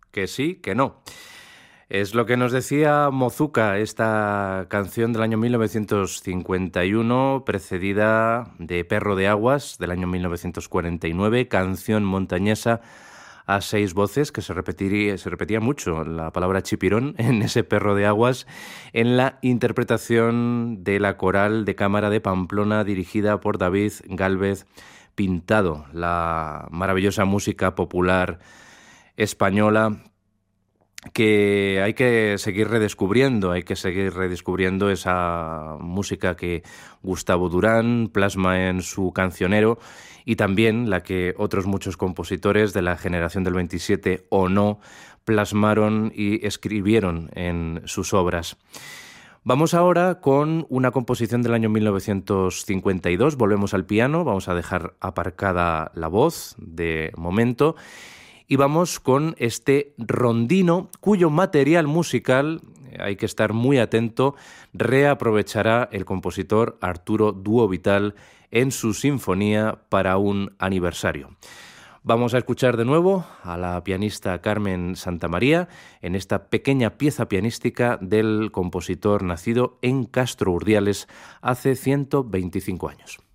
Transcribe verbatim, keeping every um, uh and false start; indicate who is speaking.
Speaker 1: que sí, que no. Es lo que nos decía Mozuka, esta canción del año mil novecientos cincuenta y uno, precedida de Perro de Aguas, del año mil novecientos cuarenta y nueve, canción montañesa a seis voces, que se repetiría, se repetía mucho la palabra chipirón en ese Perro de Aguas, en la interpretación de la coral de cámara de Pamplona, dirigida por David Gálvez Pintado, la maravillosa música popular española que hay que seguir redescubriendo, hay que seguir redescubriendo esa música que Gustavo Durán plasma en su cancionero y también la que otros muchos compositores de la generación del veintisiete o no plasmaron y escribieron en sus obras. Vamos ahora con una composición del año mil novecientos cincuenta y dos, volvemos al piano, vamos a dejar aparcada la voz de momento. Y vamos con este rondino cuyo material musical, hay que estar muy atento, reaprovechará el compositor Arturo Duovital en su sinfonía para un aniversario. Vamos a escuchar de nuevo a la pianista Carmen Santamaría en esta pequeña pieza pianística del compositor nacido en Castro Urdiales hace ciento veinticinco años.